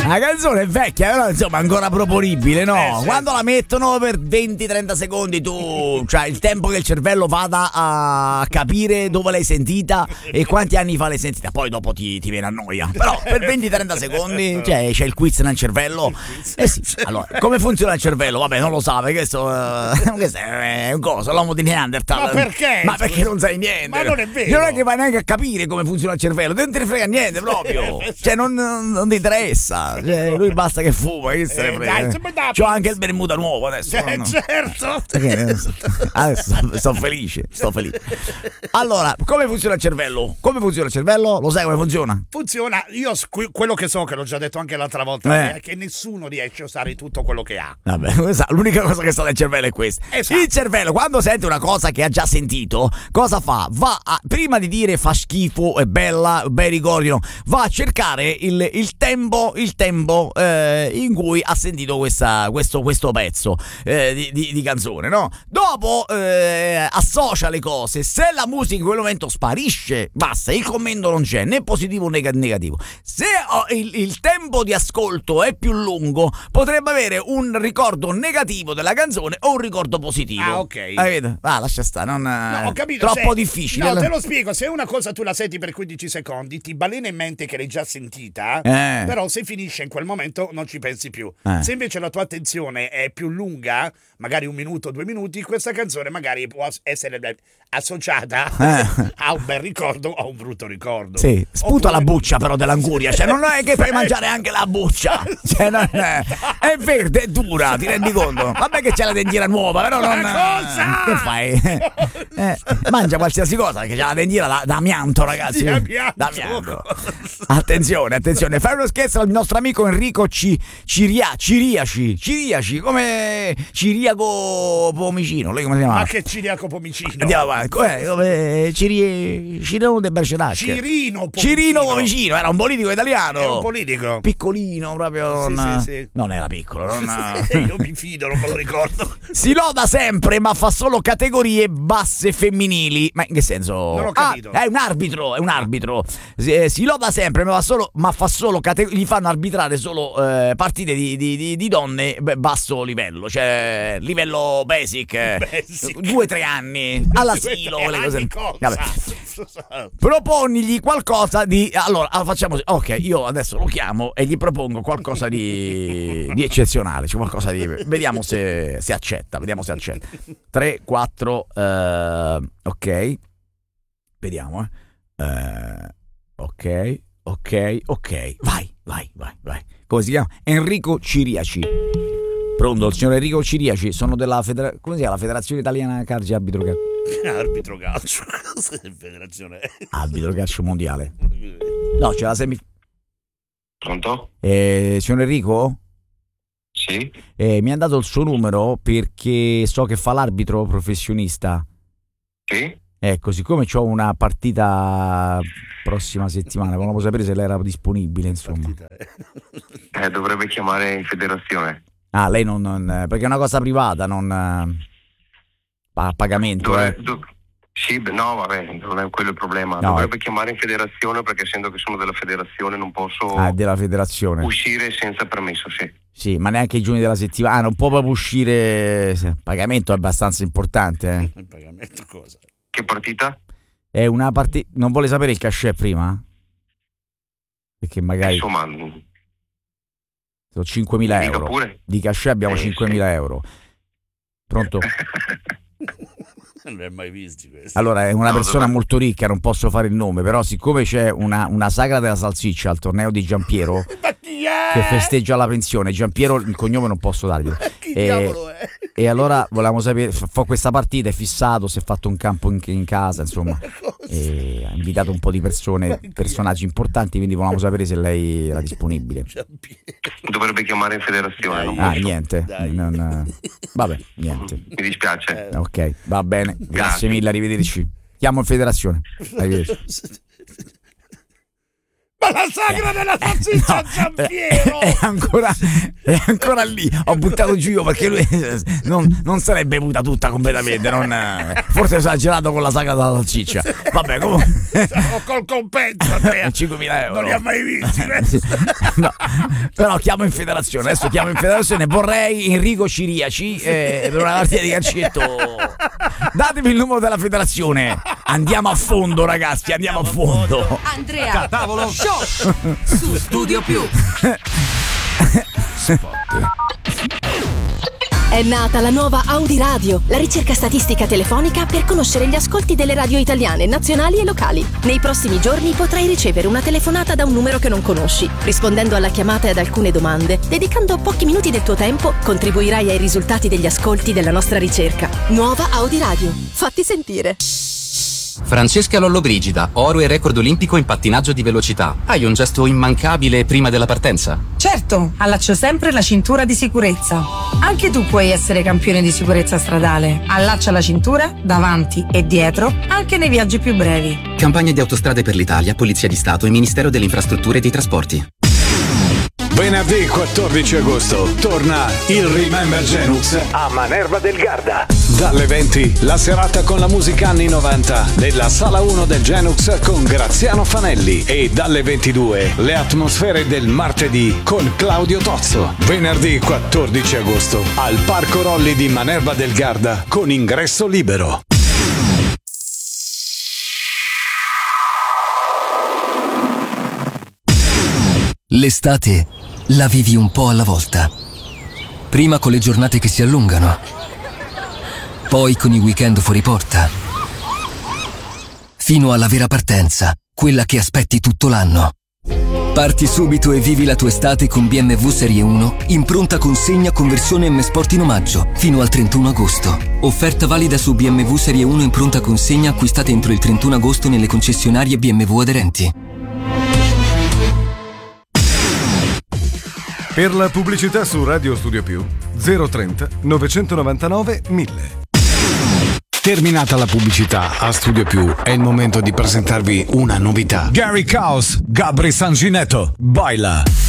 La canzone è vecchia, però insomma ancora proponibile, no? Sì. Quando la mettono per 20-30 secondi tu, cioè il tempo che il cervello vada a capire dove l'hai sentita e quanti anni fa l'hai sentita, poi dopo ti viene a noia. Però per 20-30 secondi c'è il quiz nel cervello. Sì. Allora, come funziona il cervello? Vabbè, non lo sa, perché questo è un coso, l'uomo di Neanderthal. Ma perché? Ma perché non sai niente? Ma non è vero. Non è che vai neanche a capire come funziona il cervello, non te ne frega niente proprio. Cioè non ti interessa. Cioè, lui basta che fuma, che se ne frega. C'ho anche il Bermuda nuovo adesso. Certo. Adesso sto felice. Allora, come funziona il cervello? Come funziona il cervello? Lo sai come funziona? Funziona, io quello che so, che l'ho già detto anche l'altra volta, è che nessuno riesce a usare tutto quello che ha. Vabbè, l'unica cosa che sta nel cervello è questa. Esatto. Il cervello, quando sente una cosa che ha già sentito, cosa fa? Prima di dire fa schifo, è bella, bei ricordi, no, va a cercare il tempo in cui ha sentito questo pezzo di canzone, no? Dopo associa le cose. Se la musica in quel momento sparisce, basta, il commento non c'è, né positivo né negativo. Se il tempo di ascolto è più lungo, potrebbe avere un ricordo negativo della canzone o un ricordo positivo. Ah, ok. Lascia stare, ho capito, troppo difficile. No, te lo spiego, se una cosa tu la senti per 15 secondi, ti balena in mente che l'hai già sentita, però se finisce in quel momento non ci pensi più. Se invece la tua attenzione è più lunga, magari 1 minuto, 2 minuti, questa canzone magari può essere associata a un bel ricordo o a un brutto ricordo. Sì, sputa la buccia però dell'anguria, cioè non è che fai mangiare anche la buccia, cioè non è verde, è dura, ti rendi conto? Vabbè che c'è la tendiera nuova, però non... cosa? Che fai? Mangia qualsiasi cosa, perché c'è la tendiera da amianto, ragazzi. Da amianto. Attenzione, fai uno scherzo al nostro amico Enrico Ciriaci, come Ciriaco Pomicino, lei come si chiama? Ma che Ciriaco Pomicino? Andiamo avanti. Cirino de Berceracchi. Cirino Pomicino, era un politico italiano. Era un politico piccolino, proprio. Sì. Non era piccolo, io mi fido, non me lo ricordo. Si loda sempre, ma fa solo categorie basse femminili. Ma in che senso? Non ho capito. È un arbitro. Si loda sempre, ma fa solo categorie. Gli fanno arbitrare solo partite di donne basso livello, cioè livello basic. 2-3 anni all'asilo, quelle cose. Vabbè. Proponigli qualcosa di... Allora, facciamo così. Ok, io adesso lo chiamo e gli propongo qualcosa di eccezionale, cioè qualcosa di... Vediamo se accetta, 3, 4, ok. Vediamo, ok. Vai. Come si chiama? Enrico Ciriaci. Pronto, il signor Enrico Ciriaci, sono della come si chiama? La Federazione Italiana Calcio Arbitro Calcio. Arbitro calcio. Federazione. Arbitro calcio mondiale. No, c'è la Pronto? Signor Enrico? Sì? Mi ha dato il suo numero perché so che fa l'arbitro professionista. Sì? Ecco, siccome c'ho una partita prossima settimana, volevo sapere se lei era disponibile, insomma. Dovrebbe chiamare in federazione. Ah, lei non perché è una cosa privata, non a pagamento, Sì, no, vabbè, non è quello il problema. No, dovrebbe chiamare in federazione, perché essendo che sono della federazione non posso della federazione uscire senza permesso, sì. Sì, ma neanche i giorni della settimana, non può proprio uscire. Il pagamento è abbastanza importante. Il pagamento cosa? Che partita? È una partita. Non vuole sapere il cachet prima? Perché magari Insomma, sono 5.000 euro. pure. Di cachet abbiamo 5.000 sì. euro. Pronto? Non li hai mai visti questi. Allora, è una persona molto ricca, non posso fare il nome, però siccome c'è una sagra della salsiccia al torneo di Giampiero che festeggia la pensione, Giampiero il cognome non posso darglielo. Chi diavolo è? E allora volevamo sapere, fa questa partita, è fissato, si è fatto un campo in casa, insomma, e ha invitato un po' di personaggi importanti, quindi volevamo sapere se lei era disponibile. Dovrebbe chiamare in federazione. Non Ah, posso. niente, vabbè, niente. Mi dispiace. Ok, va bene, grazie mille, arrivederci. Chiamo in federazione. Arrivederci. Ma la sagra della salsiccia, Giampiero! È ancora lì. Ho buttato giù io perché lui non se l'è bevuta tutta completamente. Forse ho esagerato con la sagra della salsiccia. Vabbè, comunque. Col compenso, 5.000 euro. Non li ha mai visti. No, però chiamo in federazione. Adesso chiamo in federazione. Vorrei Enrico Ciriaci per una partita di calcetto. Datemi il numero della federazione. Andiamo a fondo, ragazzi. Andiamo a fondo. Andrea Tavolo Show su Studio Più. È nata la nuova Audi Radio, la ricerca statistica telefonica per conoscere gli ascolti delle radio italiane, nazionali e locali. Nei prossimi giorni potrai ricevere una telefonata da un numero che non conosci. Rispondendo alla chiamata e ad alcune domande, dedicando pochi minuti del tuo tempo, contribuirai ai risultati degli ascolti della nostra ricerca. Nuova Audi Radio. Fatti sentire. Francesca Lollobrigida, oro e record olimpico in pattinaggio di velocità. Hai un gesto immancabile prima della partenza? Certo, allaccio sempre la cintura di sicurezza. Anche tu puoi essere campione di sicurezza stradale. Allaccia la cintura davanti e dietro, anche nei viaggi più brevi. Campagna di Autostrade per l'Italia, Polizia di Stato e Ministero delle Infrastrutture e dei Trasporti. Venerdì 14 agosto torna il Remember Genux a Manerva del Garda. Dalle 20 la serata con la musica anni 90 nella sala 1 del Genux con Graziano Fanelli e dalle 22 le atmosfere del martedì con Claudio Tozzo. Venerdì 14 agosto al Parco Rolli di Manerva del Garda con ingresso libero. L'estate la vivi un po' alla volta. Prima con le giornate che si allungano, poi con i weekend fuori porta, fino alla vera partenza, quella che aspetti tutto l'anno. Parti subito e vivi la tua estate con BMW Serie 1 in pronta consegna con versione M Sport in omaggio fino al 31 agosto. Offerta valida su BMW Serie 1 in pronta consegna acquistate entro il 31 agosto nelle concessionarie BMW aderenti. Per la pubblicità su Radio Studio Più 030 999 1000. Terminata la pubblicità a Studio Più, è il momento di presentarvi una novità. Gary Caos, Gabri Sanginetto, baila!